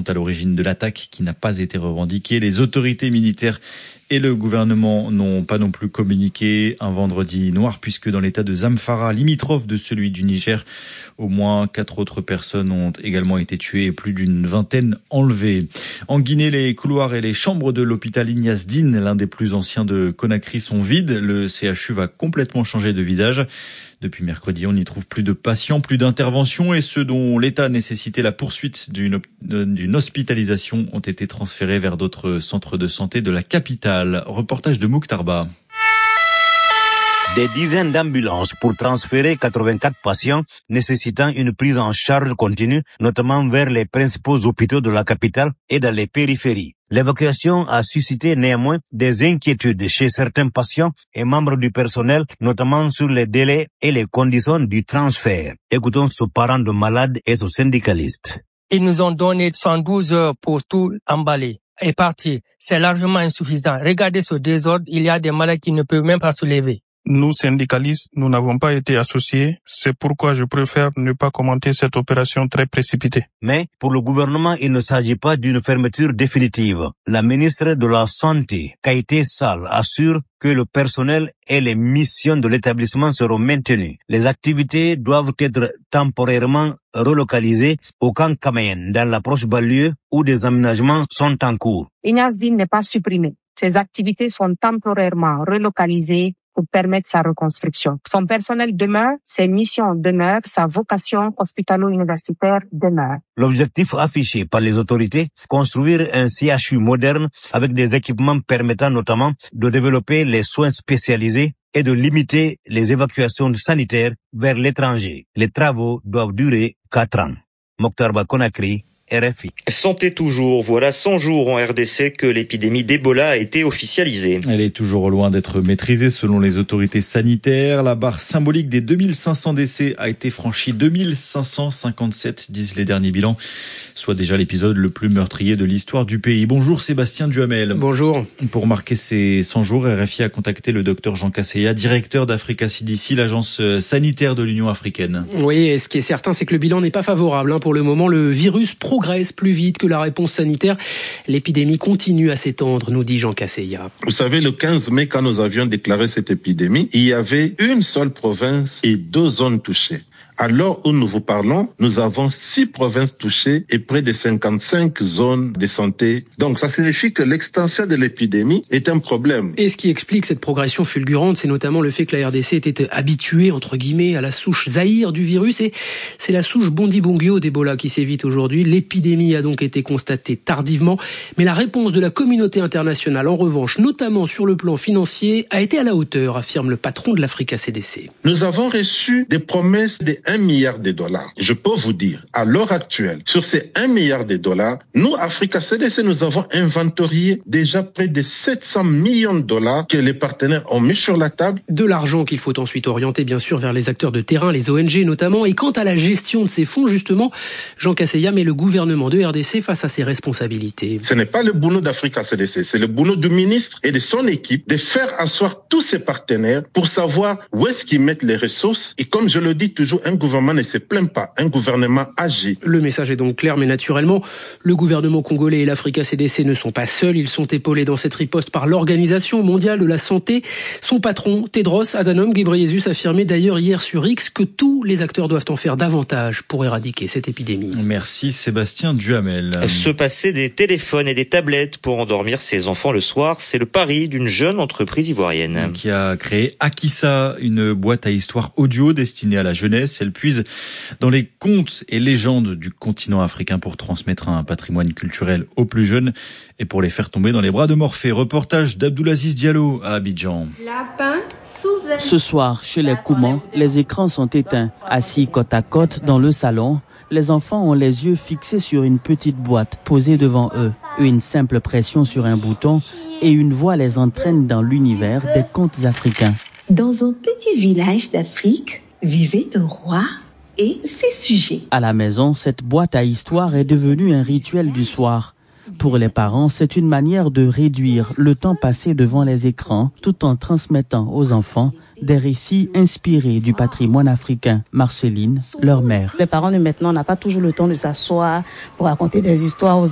à l'origine de l'attaque qui n'a pas été revendiquée. Les autorités militaires et le gouvernement n'ont pas non plus communiqué. Un vendredi noir puisque dans l'état de Zamfara, limitrophe de celui du Niger, au moins 4 autres personnes ont également été tuées et plus d'une vingtaine enlevées. En Guinée, les couloirs et les chambres de l'hôpital Ignace Dine, l'un des plus anciens de Conakry, sont vides. Le CHU va complètement changer de visage. Depuis mercredi, on n'y trouve plus de patients, plus d'interventions et ceux dont l'état nécessitait la poursuite d'une hospitalisation ont été transférés vers d'autres centres de santé de la capitale. Reportage de Mouktarba. Des dizaines d'ambulances pour transférer 84 patients nécessitant une prise en charge continue, notamment vers les principaux hôpitaux de la capitale et dans les périphéries. L'évacuation a suscité néanmoins des inquiétudes chez certains patients et membres du personnel, notamment sur les délais et les conditions du transfert. Écoutons ce parent de malade et ce syndicaliste. Ils nous ont donné 112 heures pour tout emballer et partir. C'est largement insuffisant. Regardez ce désordre, il y a des malades qui ne peuvent même pas se lever. Nous, syndicalistes, nous n'avons pas été associés. C'est pourquoi je préfère ne pas commenter cette opération très précipitée. Mais pour le gouvernement, il ne s'agit pas d'une fermeture définitive. La ministre de la Santé, Kaité Sall, assure que le personnel et les missions de l'établissement seront maintenues. Les activités doivent être temporairement relocalisées au camp Kameyen, dans la proche banlieue où des aménagements sont en cours. Ignace Dine n'est pas supprimé. Ces activités sont temporairement relocalisées pour permettre sa reconstruction. Son personnel demeure, ses missions demeurent, sa vocation hospitalo-universitaire demeure. L'objectif affiché par les autorités, construire un CHU moderne avec des équipements permettant notamment de développer les soins spécialisés et de limiter les évacuations sanitaires vers l'étranger. Les travaux doivent durer 4 ans. Mokhtar Conakry, RFI. Santé toujours. Voilà 100 jours en RDC que l'épidémie d'Ebola a été officialisée. Elle est toujours loin d'être maîtrisée selon les autorités sanitaires. La barre symbolique des 2500 décès a été franchie. 2557 disent les derniers bilans, soit déjà l'épisode le plus meurtrier de l'histoire du pays. Bonjour Sébastien Duhamel. Bonjour. Pour marquer ces 100 jours, RFI a contacté le docteur Jean Casseya, directeur d'Africa CDC, l'agence sanitaire de l'Union africaine. Oui, et ce qui est certain, c'est que le bilan n'est pas favorable. Pour le moment, le virus progresse plus vite que la réponse sanitaire. L'épidémie continue à s'étendre, nous dit Jean Casseya. Vous savez, le 15 mai, quand nous avions déclaré cette épidémie, il y avait une seule province et 2 zones touchées. À l'heure où nous vous parlons, nous avons 6 provinces touchées et près de 55 zones de santé. Donc ça signifie que l'extension de l'épidémie est un problème. Et ce qui explique cette progression fulgurante, c'est notamment le fait que la RDC était habituée, entre guillemets, à la souche Zaïre du virus. Et c'est la souche Bundibugyo d'Ebola qui sévit aujourd'hui. L'épidémie a donc été constatée tardivement. Mais la réponse de la communauté internationale, en revanche, notamment sur le plan financier, a été à la hauteur, affirme le patron de l'Africa CDC. Nous avons reçu des promesses de $1 milliard. Je peux vous dire, à l'heure actuelle, sur ces $1 milliard, nous, Africa CDC, nous avons inventorié déjà près de $700 millions que les partenaires ont mis sur la table. De l'argent qu'il faut ensuite orienter, bien sûr, vers les acteurs de terrain, les ONG notamment. Et quant à la gestion de ces fonds, justement, Jean Casseya met le gouvernement de RDC face à ses responsabilités. Ce n'est pas le boulot d'Africa CDC, c'est le boulot du ministre et de son équipe de faire asseoir tous ses partenaires pour savoir où est-ce qu'ils mettent les ressources. Et comme je le dis toujours, un gouvernement ne se plaint pas, un gouvernement agit. Le message est donc clair, mais naturellement, le gouvernement congolais et l'Africa CDC ne sont pas seuls. Ils sont épaulés dans cette riposte par l'Organisation mondiale de la santé. Son patron, Tedros Adhanom Ghebreyesus, affirmait d'ailleurs hier sur X que tous les acteurs doivent en faire davantage pour éradiquer cette épidémie. Merci Sébastien Duhamel. Se passer des téléphones et des tablettes pour endormir ses enfants le soir, c'est le pari d'une jeune entreprise ivoirienne. Qui a créé Akissa, une boîte à histoire audio destinée à la jeunesse. Elle puise dans les contes et légendes du continent africain pour transmettre un patrimoine culturel aux plus jeunes et pour les faire tomber dans les bras de Morphée. Reportage d'Abdoulaziz Diallo à Abidjan. Ce soir, chez les Koumans, les écrans sont éteints. Assis côte à côte dans le salon, les enfants ont les yeux fixés sur une petite boîte posée devant eux. Une simple pression sur un bouton et une voix les entraîne dans l'univers des contes africains. Dans un petit village d'Afrique, vivait un roi et ses sujets. À la maison, cette boîte à histoire est devenue un rituel du soir. Pour les parents, c'est une manière de réduire le temps passé devant les écrans tout en transmettant aux enfants des récits inspirés du patrimoine africain. Marceline, leur mère. Les parents de maintenant n'ont pas toujours le temps de s'asseoir pour raconter des histoires aux